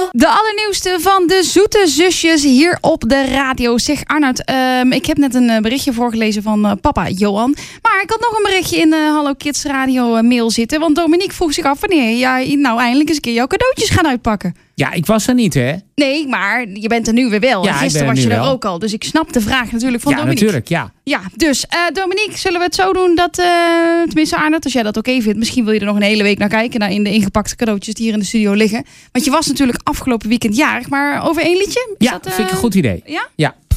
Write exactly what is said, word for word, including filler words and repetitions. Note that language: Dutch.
De allernieuwste van de Zoete Zusjes hier op de radio. Zeg Arnoud, um, ik heb net een uh, berichtje voorgelezen van uh, papa Johan. Maar ik had nog een berichtje in de Hallo Kids radio uh, mail zitten. Want Dominique vroeg zich af wanneer jij nou eindelijk eens een keer jouw cadeautjes gaat uitpakken. Ja, ik was er niet, hè? Nee, maar je bent er nu weer wel. Ja, en gisteren was je er wel. ook al. Dus ik snap de vraag natuurlijk van ja, Dominique. Ja, natuurlijk, ja. Ja, dus uh, Dominique, zullen we het zo doen dat... Uh, tenminste, Arnoud, als jij dat oké vindt. Misschien wil je er nog een hele week naar kijken. Naar in de ingepakte cadeautjes die hier in de studio liggen. Want je was natuurlijk afgelopen weekend jarig. Maar over één liedje? Is Ja, dat, uh... vind ik een goed idee. Ja? Ja.